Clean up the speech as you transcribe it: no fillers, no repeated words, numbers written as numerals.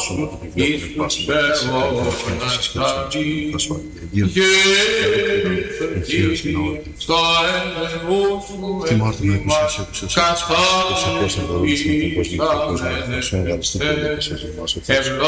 σώμα του βιβλίου που εκπάσουμε τη Μάρτιν με επισχέση όπως εσάς, ως απλώς εργαλείς με τον κόσμο και τον κόσμο,